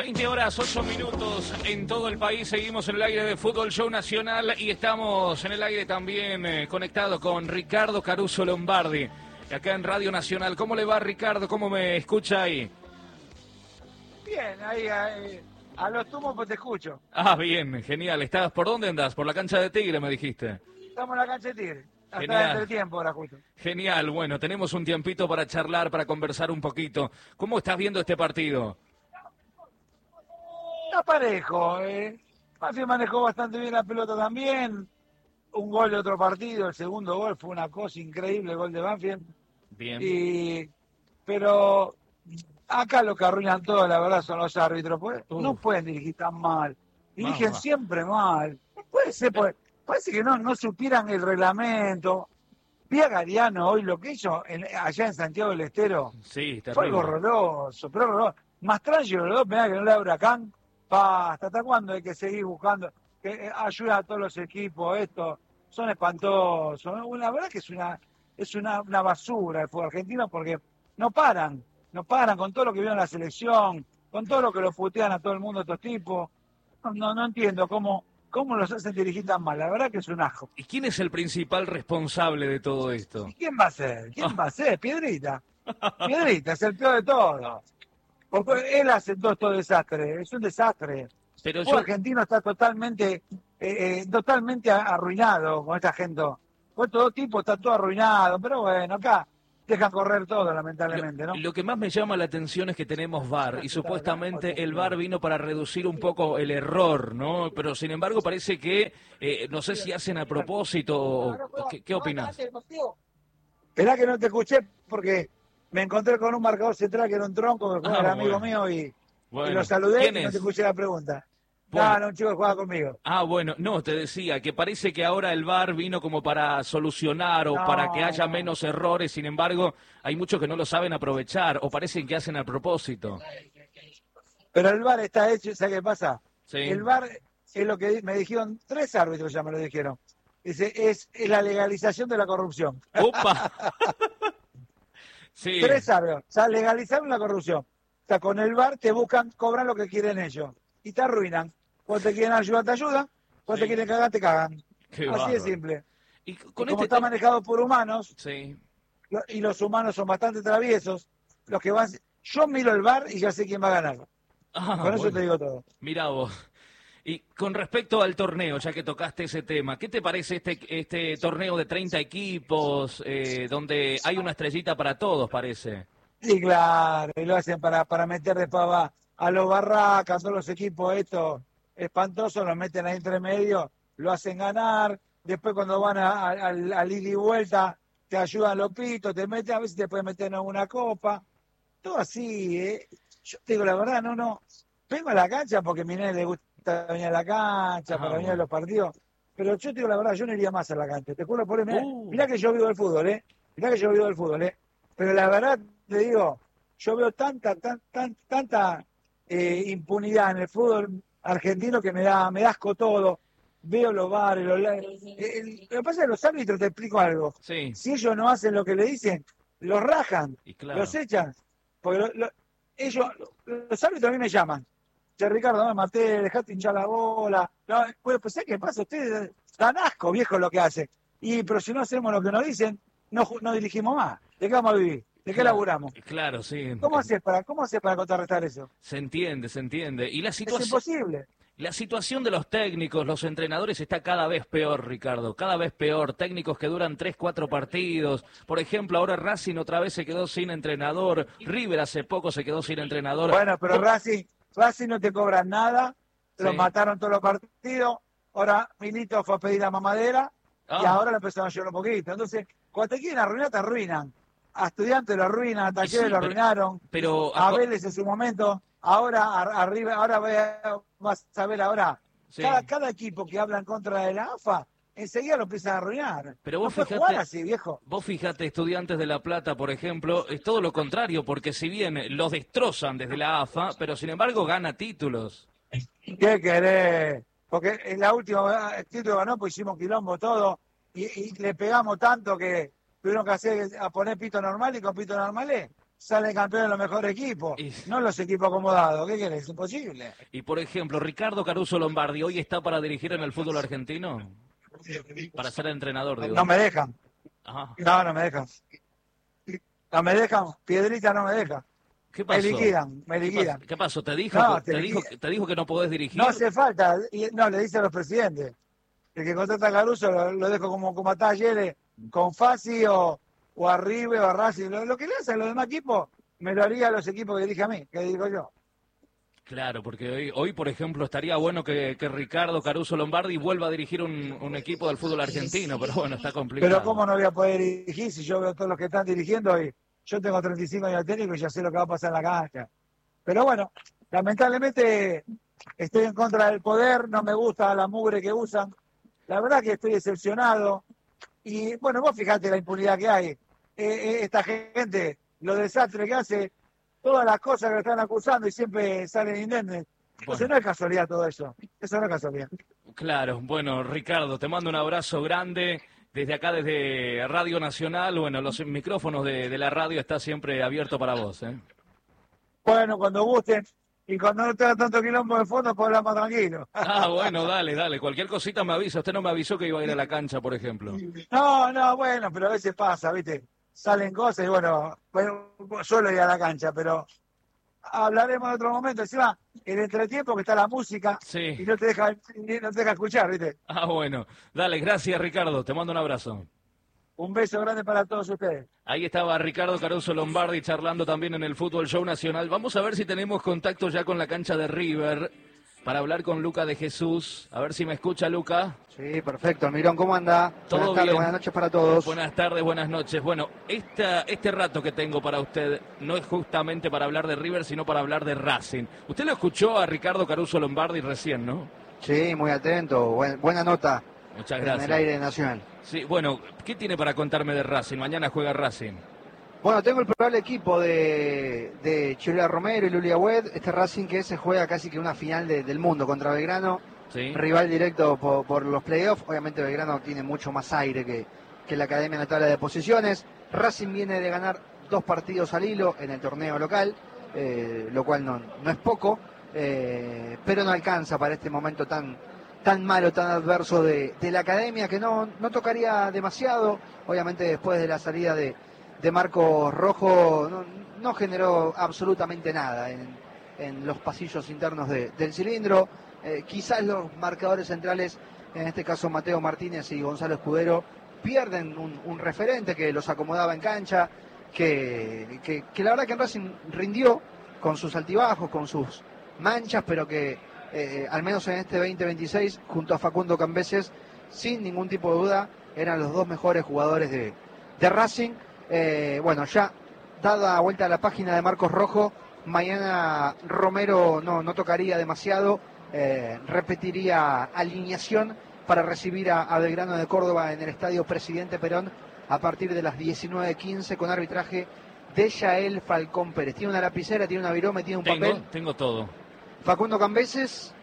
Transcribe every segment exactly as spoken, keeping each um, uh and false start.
veinte horas, ocho minutos en todo el país. Seguimos en el aire de Fútbol Show Nacional y estamos en el aire también eh, conectado con Ricardo Caruso Lombardi, acá en Radio Nacional. ¿Cómo le va, Ricardo? ¿Cómo me escucha ahí? Bien, ahí, ahí a los tumos pues te escucho. Ah, bien, genial. ¿Estás por dónde andás? Por la cancha de Tigre, me dijiste. Estamos en la cancha de Tigre. Hasta Genial. dentro del tiempo ahora justo. Genial, bueno, tenemos un tiempito para charlar, para conversar un poquito. ¿Cómo estás viendo este partido? Está parejo, eh. Banfield manejó bastante bien la pelota también. Un gol de otro partido, el segundo gol fue una cosa increíble, el gol de Banfield. Bien. Y, pero acá lo que arruinan todo, la verdad, son los árbitros. Pues, no pueden dirigir tan mal. Dirigen Mamá. siempre mal. No puede ser, pues, parece que no, no supieran el reglamento. Vi a Gariano hoy lo que hizo en, allá en Santiago del Estero. Sí, terrible. Fue algo horroroso, pero horroroso. Mastrangelo, los dos penales que no le da Huracán. Basta, ¿hasta cuándo hay que seguir buscando? Que eh, ayuda a todos los equipos, esto, son espantosos. La verdad que es una es una, una basura el fútbol argentino porque no paran, no paran con todo lo que vieron la selección, con todo lo que lo putean a todo el mundo estos tipos. No, no, no entiendo cómo, cómo los hacen dirigir tan mal, la verdad que es un asco. ¿Y quién es el principal responsable de todo esto? ¿Y quién va a ser? ¿Quién va a ser? Piedrita. Piedrita, es el peor de todos. Porque él hace todo este desastre, es un desastre. Pero el yo... argentino está totalmente eh, eh, totalmente arruinado con esta gente. Con todo tipo está todo arruinado, pero bueno, acá dejan correr todo, lamentablemente, lo, ¿no? Lo que más me llama la atención es que tenemos V A R y supuestamente el V A R vino para reducir un poco el error, ¿no? Pero sin embargo parece que, eh, no sé si hacen a propósito o, o ¿qué, qué opinas? Esperá que no te escuché porque me encontré con un marcador central que era un tronco, que Ah, era amigo bueno. mío y, Bueno. y lo saludé y ¿Quién no es? te escuché la pregunta. Bueno. No, no, un chico que juega conmigo. Ah, bueno, no, te decía que parece que ahora el V A R vino como para solucionar o No. para que haya menos errores, sin embargo, hay muchos que no lo saben aprovechar o parecen que hacen a propósito. Pero el V A R está hecho, ¿sabes qué pasa? Sí. El V A R es lo que me dijeron, tres árbitros ya me lo dijeron. Dice, es, es la legalización de la corrupción. ¡Opa! Sí. Tres árbitros, o sea, legalizaron la corrupción. O sea, con el V A R te buscan, cobran lo que quieren ellos. Y te arruinan. Cuando te quieren ayudar, te ayudan. Cuando Sí. te quieren cagar, te cagan. Qué Así bárbaro. de simple. Y Y con como este está tema- manejado por humanos, Sí. lo- y los humanos son bastante traviesos, los que van... Yo miro el V A R y ya sé quién va a ganar. Ah, Con eso bueno. te digo todo. Mirá vos. Y con respecto al torneo, ya que tocaste ese tema, ¿qué te parece este este torneo de treinta equipos, eh, donde hay una estrellita para todos, parece? Sí, claro, y lo hacen para, para meter después a, a los barracas, a todos los equipos estos espantosos, los meten ahí entre medio, lo hacen ganar, después cuando van a- a- al al ida y vuelta, te ayudan los pitos, te meten, a veces te pueden meter en una copa, todo así, ¿eh? Yo te digo la verdad, no, no, vengo a la cancha porque a mi nene le gusta venir a la cancha, Ah, para venir a bueno. los partidos, pero yo te digo la verdad, yo no iría más a la cancha, te juro por él, mirá, Uh. mirá que yo vivo del fútbol, ¿eh? Mirá que yo vivo del fútbol, ¿eh? Pero la verdad, te digo, yo veo tanta, tan, tan, tanta eh, impunidad en el fútbol argentino que me da, me da asco todo. Veo los bares, los... la- el- el- lo que pasa es que los árbitros, te explico algo. Sí, Si ellos no hacen lo que le dicen, los rajan, y claro. los echan. Porque lo- lo- ellos, los árbitros a mí me llaman. Che, Ricardo, no me maté, dejate hinchar la bola. No, pues, pues, ¿sabes qué pasa? Ustedes dan asco, viejo, lo que hacen. Y, pero si no hacemos lo que nos dicen, no, ju- no dirigimos más. ¿De qué vamos a vivir? ¿De qué Claro, laburamos? Claro, sí. ¿Cómo haces para, cómo haces para contrarrestar eso? Se entiende, se entiende. Y la Es situación... imposible. La situación de los técnicos, los entrenadores está cada vez peor, Ricardo, cada vez peor. Técnicos que duran tres, cuatro partidos. Por ejemplo, ahora Racing otra vez se quedó sin entrenador. River hace poco se quedó sin entrenador. Bueno, pero Racing, Racing no te cobran nada, Sí. los mataron todos los partidos, ahora Milito fue a pedir la mamadera y Ah. ahora lo empezaron a llorar un poquito. Entonces, cuando te quieren arruinar, te arruinan. A Estudiantes lo arruinan, a Talleres sí, lo pero- arruinaron, pero- a Vélez en su momento, ahora a- arriba, ahora voy a- vas a ver ahora, Sí. cada, cada equipo que habla en contra de la A F A, enseguida lo empiezan a arruinar. Pero no vos puedes fijate- jugar así, viejo. Vos fijate, Estudiantes de La Plata, por ejemplo, es todo lo contrario, porque si bien los destrozan desde la A F A, pero sin embargo gana títulos. ¿Qué querés? Porque en la última el título ganó, pues hicimos quilombo todo y, y le pegamos tanto que tuvieron que hacer a poner pito normal y con pito normales salen campeones los mejores equipos, Y, no los equipos acomodados. ¿Qué querés? Es imposible. y por ejemplo, Ricardo Caruso Lombardi, ¿hoy está para dirigir en el fútbol argentino? Para ser entrenador, digo. No me dejan. Ajá. No, no me dejan. No me dejan. Piedrita no me deja. ¿Qué pasó? Me liquidan, me ¿Qué liquidan. pasó? ¿Qué pasó? ¿Te dijo, No, que, te te, dijo, liquidan. te dijo que no podés dirigir? No hace falta. Y- No, le dicen a los presidentes. El que contrata a Caruso lo, lo dejo como, como a Talleres, con Fassi o, o a River o a Racing. Lo, lo que le hacen a los demás equipos, me lo haría a los equipos que dirige a mí, que digo yo. Claro, porque hoy, hoy, por ejemplo, estaría bueno que, que Ricardo Caruso Lombardi vuelva a dirigir un, un equipo del fútbol argentino, pero bueno, está complicado. Pero ¿cómo no voy a poder dirigir si yo veo todos los que están dirigiendo y yo tengo treinta y cinco años de técnico y ya sé lo que va a pasar en la cancha? Pero bueno, lamentablemente estoy en contra del poder, no me gusta la mugre que usan. La verdad que estoy decepcionado. Y bueno, vos fijate la impunidad que hay. Eh, eh, esta gente, los desastres que hace, todas las cosas que lo están acusando y siempre salen indemnes. Entonces Bueno. no es casualidad todo eso. Eso no es casualidad. Claro, bueno, Ricardo, te mando un abrazo grande. Desde acá, desde Radio Nacional, bueno, los micrófonos de, de la radio están siempre abiertos para vos, ¿eh? Bueno, cuando gusten y cuando no tenga tanto quilombo de fondo, puedo hablar más tranquilo. Ah, bueno, dale, dale. Cualquier cosita me avisa. Usted no me avisó que iba a ir a la cancha, por ejemplo. No, no, bueno, pero a veces pasa, ¿viste? Salen cosas y bueno, bueno, suelo ir a la cancha, pero hablaremos en otro momento. Encima, el entretiempo que está la música y Sí. no te deja, no te deja escuchar, ¿viste? Ah, bueno. Dale, gracias, Ricardo. Te mando un abrazo. Un beso grande para todos ustedes. Ahí estaba Ricardo Caruso Lombardi charlando también en el Fútbol Show Nacional. Vamos a ver si tenemos contacto ya con la cancha de River para hablar con Luca de Jesús. A ver si me escucha, Luca. Sí, perfecto. Mirón, ¿cómo anda? Todo Buenas tardes, bien. buenas noches para todos. Buenas tardes, buenas noches. Bueno, esta, este rato que tengo para usted no es justamente para hablar de River, sino para hablar de Racing. Usted lo escuchó a Ricardo Caruso Lombardi recién, ¿no? Sí, muy atento. Buen- buena nota Muchas en gracias. el aire nacional. Sí, bueno, ¿qué tiene para contarme de Racing? Mañana juega Racing. Bueno, tengo el probable equipo de, de Chirola Romero y Lulia Wed. Este Racing que se juega casi que una final de- del mundo contra Belgrano. Sí. Rival directo por, por los playoffs. Obviamente Belgrano tiene mucho más aire que, que la Academia en la tabla de posiciones. Racing viene de ganar dos partidos al hilo en el torneo local, eh, lo cual no, no es poco, eh, pero no alcanza para este momento tan, tan malo, tan adverso de, de la Academia, que no, no tocaría demasiado. Obviamente después de la salida de, de Marcos Rojo no, no generó absolutamente nada en, en los pasillos internos de- del cilindro. Eh, quizás los marcadores centrales, en este caso Mateo Martínez y Gonzalo Escudero, pierden un, un referente que los acomodaba en cancha, que, que, que la verdad que en Racing rindió con sus altibajos, con sus manchas, pero que eh, al menos en este veinte veintiséis, junto a Facundo Cambeses, sin ningún tipo de duda, eran los dos mejores jugadores de, de Racing. Eh, bueno, ya dada vuelta a la página de Marcos Rojo, mañana Romero no, no tocaría demasiado. Eh, repetiría alineación para recibir a, a Belgrano de Córdoba en el Estadio Presidente Perón a partir de las diecinueve quince con arbitraje de Yael Falcón Pérez. Tiene una lapicera, tiene una virome, tiene un Tengo, papel. tengo todo. Facundo Cambeses,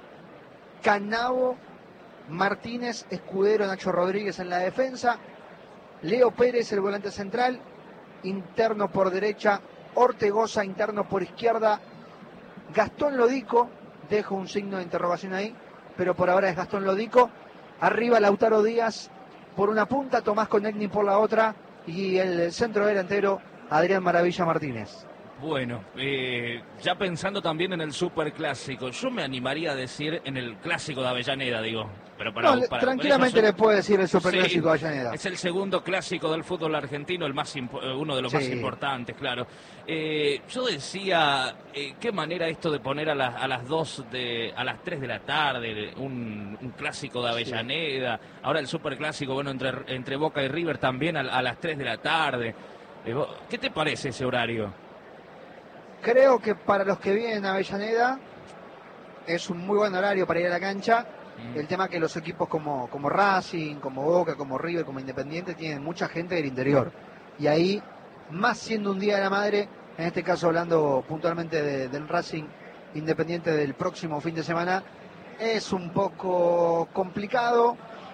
Canavo, Martínez, Escudero, Nacho Rodríguez en la defensa, Leo Pérez, el volante central, interno por derecha, Ortegoza, interno por izquierda, Gastón Lodico, dejo un signo de interrogación ahí, pero por ahora es Gastón Lodico. Arriba Lautaro Díaz por una punta, Tomás Conegni por la otra y el centro delantero Adrián Maravilla Martínez. Bueno, eh, ya pensando también en el superclásico, yo me animaría a decir en el clásico de Avellaneda, digo. Pero para, No, le- para- tranquilamente pero le eso- puede decir el superclásico Sí, de Avellaneda. es el segundo clásico del fútbol argentino, el más impo- eh, uno de los más Sí. importantes, claro. Eh, yo decía, eh, qué manera esto de poner a, las a las dos, de, a las tres de la tarde, un, un clásico de Avellaneda, ahora el superclásico, bueno, entre, entre Boca y River también a, a las tres de la tarde. Eh, vos- ¿Qué te parece ese horario? Creo que para los que vienen a Avellaneda es un muy buen horario para ir a la cancha. El tema que los equipos como, como Racing, como Boca, como River, como Independiente tienen mucha gente del interior. Y ahí, más siendo un Día de la Madre, en este caso hablando puntualmente de- del Racing Independiente del próximo fin de semana, es un poco complicado.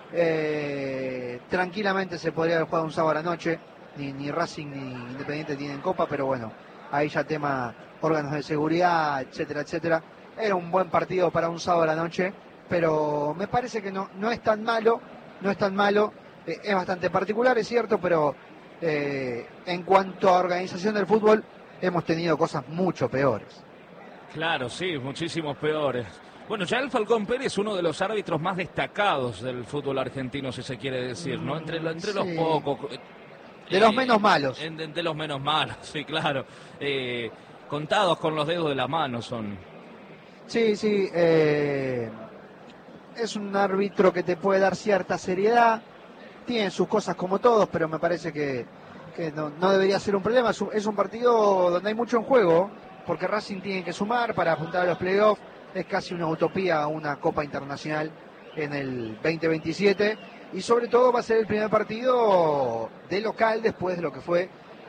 Eh, tranquilamente se podría haber jugado un sábado a la noche. Ni, ni Racing ni Independiente tienen copa, pero bueno, ahí ya tema órganos de seguridad, etcétera, etcétera. Era un buen partido para un sábado a la noche, pero me parece que no, no es tan malo, no es tan malo, eh, es bastante particular, es cierto, pero eh, en cuanto a organización del fútbol, hemos tenido cosas mucho peores. Claro, sí, muchísimos peores. Bueno, ya el Falcón Pérez, uno de los árbitros más destacados del fútbol argentino, si se quiere decir, ¿no? Entre, entre sí. los pocos. De eh, los menos malos. De, de, de los menos malos, sí, claro. Eh, contados con los dedos de la mano son. Sí, sí. Eh, es un árbitro que te puede dar cierta seriedad. Tiene sus cosas como todos, pero me parece que, que no, no debería ser un problema. Es un, es un partido donde hay mucho en juego, porque Racing tiene que sumar para apuntar a los playoffs. Es casi una utopía una Copa Internacional en el veinte veintisiete. Y sobre todo va a ser el primer partido de local después de lo que fue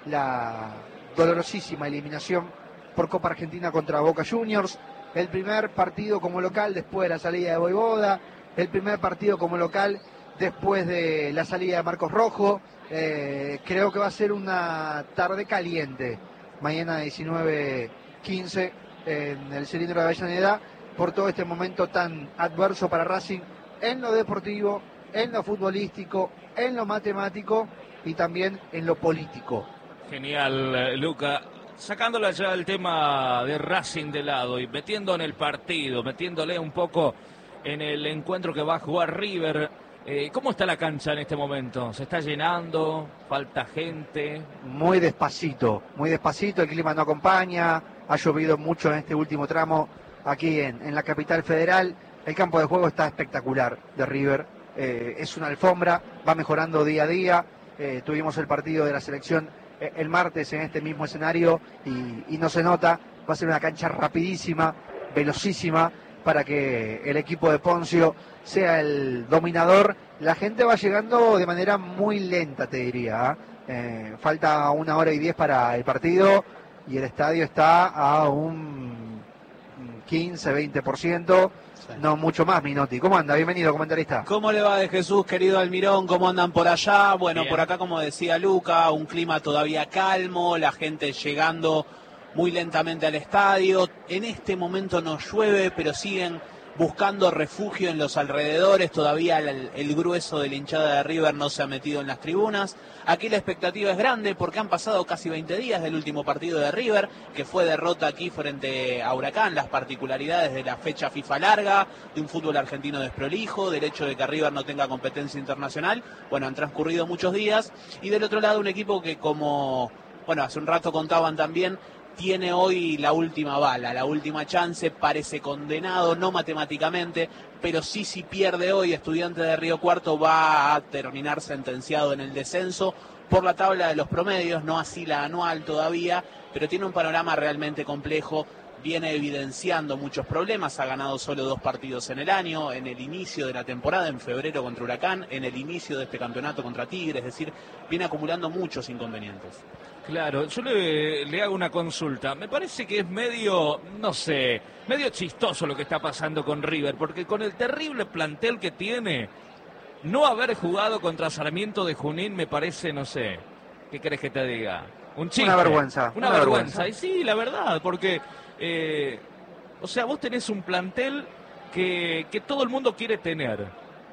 la dolorosísima eliminación por Copa Argentina contra Boca Juniors. El primer partido como local después de la salida de Voivoda. El primer partido como local después de la salida de Marcos Rojo. Eh, creo que va a ser una tarde caliente. Mañana diecinueve quince en el cilindro de Avellaneda, por todo este momento tan adverso para Racing en lo deportivo, en lo futbolístico, en lo matemático y también en lo político. Genial, Luca. Sacándole ya el tema de Racing de lado y metiendo en el partido, metiéndole un poco en el encuentro que va a jugar River. Eh, ¿Cómo está la cancha en este momento? ¿Se está llenando? ¿Falta gente? Muy despacito, muy despacito, el clima no acompaña, ha llovido mucho en este último tramo aquí en, en la capital federal. El campo de juego está espectacular de River, eh, es una alfombra, va mejorando día a día. Eh, tuvimos el partido de la selección eh, el martes en este mismo escenario y, y no se nota, va a ser una cancha rapidísima, velocísima, para que el equipo de Poncio sea el dominador. La gente va llegando de manera muy lenta, te diría. Eh, falta una hora y diez para el partido y el estadio está a un quince, veinte por ciento, sí. No mucho más, Minotti. ¿Cómo anda? Bienvenido, comentarista. ¿Cómo le va de Jesús, querido Almirón? ¿Cómo andan por allá? Bueno, bien. Por acá, como decía Luca, un clima todavía calmo, la gente llegando muy lentamente al estadio. En este momento no llueve, pero siguen buscando refugio en los alrededores. Todavía el, el grueso de la hinchada de River no se ha metido en las tribunas. Aquí la expectativa es grande porque han pasado casi veinte días del último partido de River, que fue derrota aquí frente a Huracán. Las particularidades de la fecha FIFA larga, de un fútbol argentino desprolijo, del hecho de que River no tenga competencia internacional. Bueno, han transcurrido muchos días. Y del otro lado un equipo que, como bueno, hace un rato contaban también, tiene hoy la última bala, la última chance, parece condenado, no matemáticamente, pero sí si pierde hoy, Estudiante de Río Cuarto va a terminar sentenciado en el descenso por la tabla de los promedios, no así la anual todavía, pero tiene un panorama realmente complejo, viene evidenciando muchos problemas, ha ganado solo dos partidos en el año, en el inicio de la temporada, en febrero contra Huracán, en el inicio de este campeonato contra Tigre, es decir, viene acumulando muchos inconvenientes. Claro, yo le, le hago una consulta. Me parece que es medio, no sé, medio chistoso lo que está pasando con River, porque con el terrible plantel que tiene, no haber jugado contra Sarmiento de Junín me parece, no sé, ¿qué querés que te diga? Un chiste. Una vergüenza. Una, una vergüenza. vergüenza. Y sí, la verdad, porque, eh, o sea, vos tenés un plantel que, que todo el mundo quiere tener.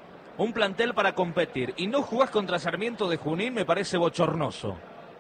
Un plantel para competir. Y no jugás contra Sarmiento de Junín me parece bochornoso.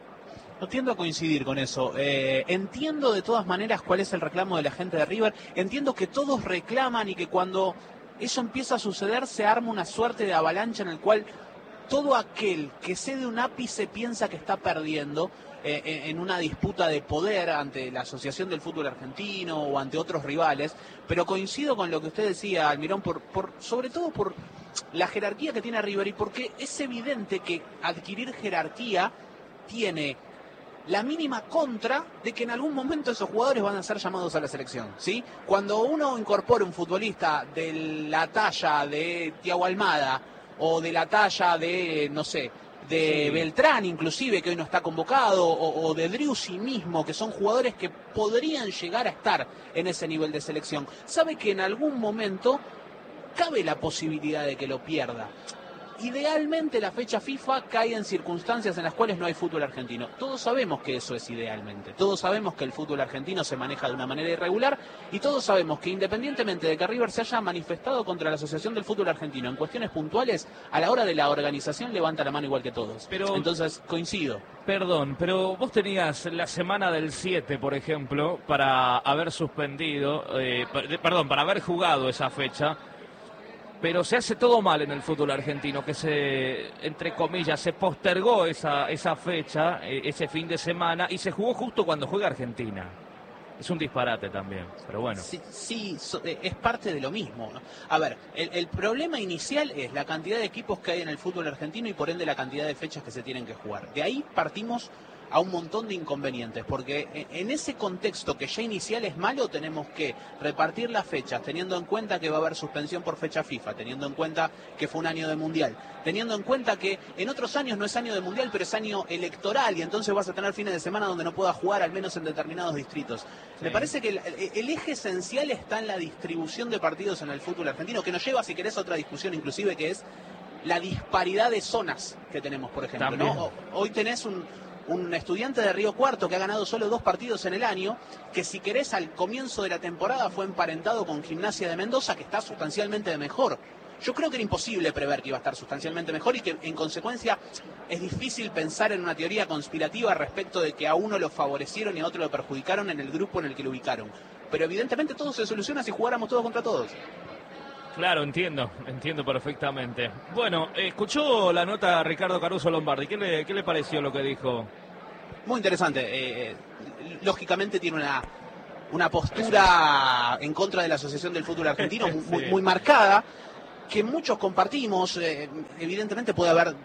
No tiendo a coincidir con eso. Eh, entiendo de todas maneras cuál es el reclamo de la gente de River. Entiendo que todos reclaman y que cuando eso empieza a suceder se arma una suerte de avalancha en el cual todo aquel que cede un ápice piensa que está perdiendo eh, en una disputa de poder ante la Asociación del Fútbol Argentino o ante otros rivales. Pero coincido con lo que usted decía, Almirón, por, por, sobre todo por la jerarquía que tiene River y porque es evidente que adquirir jerarquía tiene la mínima contra de que en algún momento esos jugadores van a ser llamados a la selección, ¿sí? Cuando uno incorpora un futbolista de la talla de Thiago Almada o de la talla de, no sé, de sí. Beltrán inclusive, que hoy no está convocado, o, o de Driussi mismo, que son jugadores que podrían llegar a estar en ese nivel de selección, sabe que en algún momento cabe la posibilidad de que lo pierda. idealmente la fecha FIFA cae en circunstancias en las cuales no hay fútbol argentino. Todos sabemos que eso es idealmente. Todos sabemos que el fútbol argentino se maneja de una manera irregular y todos sabemos que independientemente de que River se haya manifestado contra la Asociación del Fútbol Argentino en cuestiones puntuales, a la hora de la organización levanta la mano igual que todos. Pero, entonces, coincido. Perdón, pero vos tenías la semana del siete, por ejemplo, para haber suspendido, eh, perdón, para haber jugado esa fecha. Pero se hace todo mal en el fútbol argentino, que se, entre comillas, se postergó esa, esa fecha, ese fin de semana, y se jugó justo cuando juega Argentina. Es un disparate también, pero bueno. Sí, sí, es parte de lo mismo, ¿no? A ver, el, el problema inicial es la cantidad de equipos que hay en el fútbol argentino y por ende la cantidad de fechas que se tienen que jugar. De ahí partimos a un montón de inconvenientes, porque en ese contexto que ya inicial es malo, tenemos que repartir las fechas, teniendo en cuenta que va a haber suspensión por fecha FIFA, teniendo en cuenta que fue un año de Mundial, teniendo en cuenta que en otros años no es año de Mundial, pero es año electoral, y entonces vas a tener fines de semana donde no puedas jugar, al menos en determinados distritos. Sí. Me parece que el, el eje esencial está en la distribución de partidos en el fútbol argentino, que nos lleva, si querés, a otra discusión inclusive, que es la disparidad de zonas que tenemos, por ejemplo, ¿no? Hoy tenés un... un estudiante de Río Cuarto que ha ganado solo dos partidos en el año, que si querés al comienzo de la temporada fue emparentado con Gimnasia de Mendoza, que está sustancialmente mejor. Yo creo que era imposible prever que iba a estar sustancialmente mejor y que en consecuencia es difícil pensar en una teoría conspirativa respecto de que a uno lo favorecieron y a otro lo perjudicaron en el grupo en el que lo ubicaron. Pero evidentemente todo se soluciona si jugáramos todos contra todos. Claro, entiendo, entiendo perfectamente. Bueno, escuchó la nota a Ricardo Caruso Lombardi. ¿Qué le, qué le pareció lo que dijo? Muy interesante. Eh, lógicamente tiene una, una postura en contra de la Asociación del Fútbol Argentino sí. muy, muy marcada, que muchos compartimos. Eh, evidentemente puede haber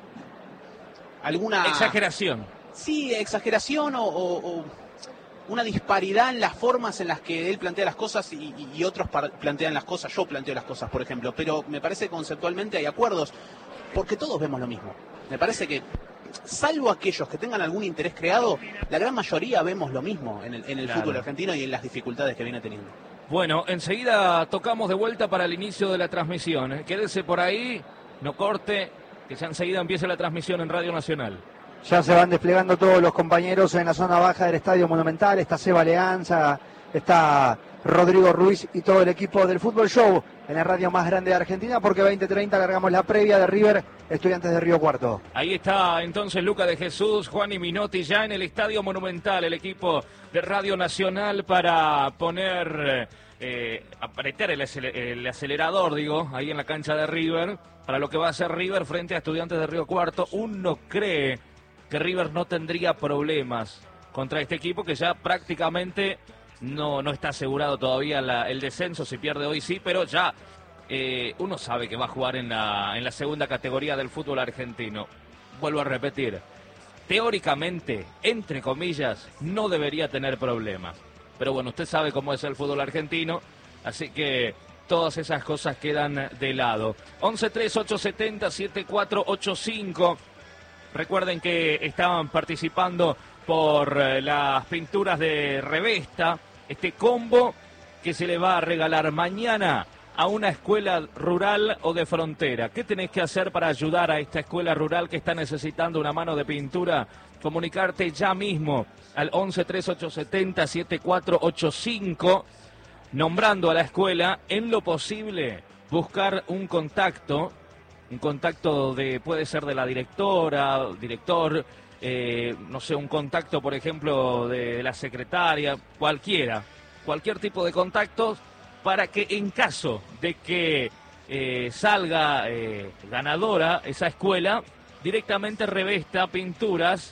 alguna... exageración. Sí, exageración o... o, o... una disparidad en las formas en las que él plantea las cosas y, y otros plantean las cosas. Yo planteo las cosas, por ejemplo, pero me parece que conceptualmente hay acuerdos, porque todos vemos lo mismo. Me parece que, salvo aquellos que tengan algún interés creado, la gran mayoría vemos lo mismo en el, en el claro. fútbol argentino y en las dificultades que viene teniendo. Bueno, enseguida tocamos de vuelta para el inicio de la transmisión. Quédese por ahí, no corte, que ya enseguida empiece la transmisión en Radio Nacional. Ya se van desplegando todos los compañeros en la zona baja del Estadio Monumental. Está Seba Leanza, está Rodrigo Ruiz y todo el equipo del Fútbol Show en la radio más grande de Argentina, porque veinte treinta largamos la previa de River, Estudiantes de Río Cuarto. Ahí está entonces Luca de Jesús, Juan y Minotti ya en el Estadio Monumental, el equipo de Radio Nacional para poner, eh, apretar el, el acelerador, digo, ahí en la cancha de River, para lo que va a ser River frente a Estudiantes de Río Cuarto. Uno cree que River no tendría problemas contra este equipo que ya prácticamente no, no está asegurado todavía la, el descenso. Si pierde hoy sí, pero ya eh, uno sabe que va a jugar en la, en la segunda categoría del fútbol argentino. Vuelvo a repetir, teóricamente, entre comillas, no debería tener problemas. Pero bueno, usted sabe cómo es el fútbol argentino, así que todas esas cosas quedan de lado. once tres ocho siete cero siete cuatro ocho cinco. Recuerden que estaban participando por eh, las pinturas de Revesta, este combo que se le va a regalar mañana a una escuela rural o de frontera. ¿Qué tenés que hacer para ayudar a esta escuela rural que está necesitando una mano de pintura? Comunicarte ya mismo al once tres ocho siete cero siete cuatro ocho cinco, nombrando a la escuela, en lo posible buscar un contacto. Un contacto de, puede ser de la directora, director, eh, no sé, un contacto, por ejemplo, de la secretaria, cualquiera, cualquier tipo de contactos, para que en caso de que eh, salga eh, ganadora esa escuela, directamente Revesta Pinturas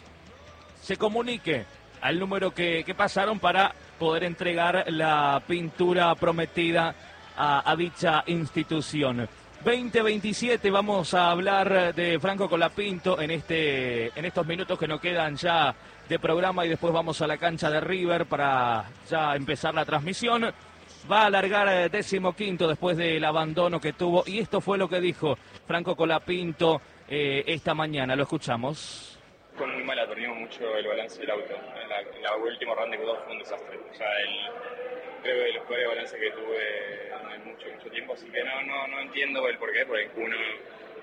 se comunique al número que, que pasaron para poder entregar la pintura prometida a, a dicha institución. veinte veintisiete, vamos a hablar de Franco Colapinto en este en estos minutos que nos quedan ya de programa y después vamos a la cancha de River para ya empezar la transmisión. Va a alargar décimo quinto después del abandono que tuvo y esto fue lo que dijo Franco Colapinto eh, esta mañana. Lo escuchamos. Fue muy mala, perdimos mucho el balance del auto. En la, en la última ronda que tuvo fue un desastre. O sea, el, creo que de los peores balances que tuve en mucho, mucho tiempo, así que no, no, no entiendo el porqué, porque uno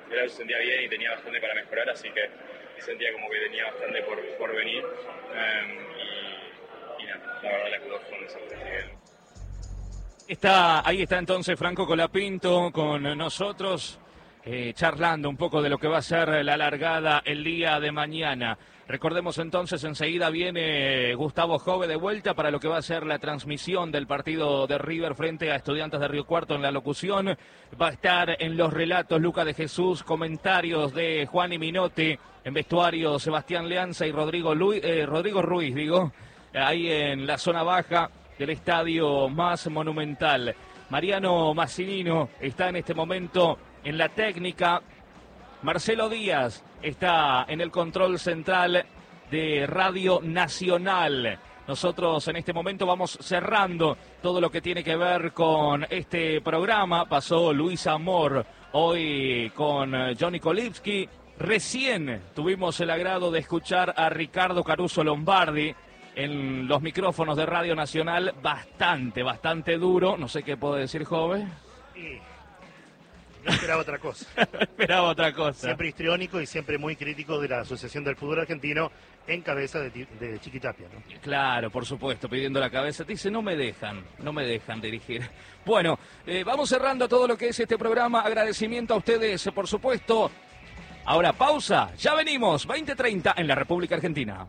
él se sentía bien y tenía bastante para mejorar, así que sentía como que tenía bastante por, por venir. Um, y, y nada, la verdad la Q dos fue un desastre. Está, ahí está entonces Franco Colapinto con nosotros, eh, charlando un poco de lo que va a ser la largada el día de mañana. Recordemos entonces, enseguida viene Gustavo Jove de vuelta para lo que va a ser la transmisión del partido de River frente a Estudiantes de Río Cuarto en la locución. Va a estar en los relatos Luca de Jesús, comentarios de Juan y Minotti, en vestuario Sebastián Leanza y Rodrigo, Luis, eh, Rodrigo Ruiz, digo, ahí en la zona baja del estadio más monumental. Mariano Massimino está en este momento en la técnica. Marcelo Díaz está en el control central de Radio Nacional. Nosotros en este momento vamos cerrando todo lo que tiene que ver con este programa. Pasó Luis Amor hoy con Johnny Kolipski. Recién tuvimos el agrado de escuchar a Ricardo Caruso Lombardi en los micrófonos de Radio Nacional, bastante, bastante duro. No sé qué puedo decir, joven. Sí. Yo esperaba otra cosa. Esperaba otra cosa. Siempre histriónico y siempre muy crítico de la Asociación del Fútbol Argentino en cabeza de, de Chiquitapia, ¿no? Claro, por supuesto, pidiendo la cabeza. Te dice, no me dejan, no me dejan dirigir. Bueno, eh, vamos cerrando todo lo que es este programa. Agradecimiento a ustedes, por supuesto. Ahora pausa, ya venimos, veinte treinta en la República Argentina.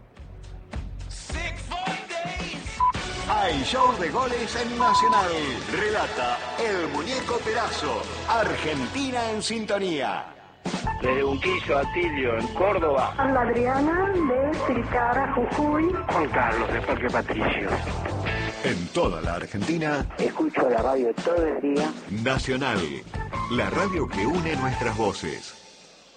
Hay show de goles en Nacional. Relata el Muñeco Perazo. Argentina en sintonía. Desde Unquillo a Tilio, en Córdoba. Habla Adriana de Tilcara, Jujuy. Juan Carlos de Parque Patricio. En toda la Argentina. Escucho la radio todo el día. Nacional. La radio que une nuestras voces.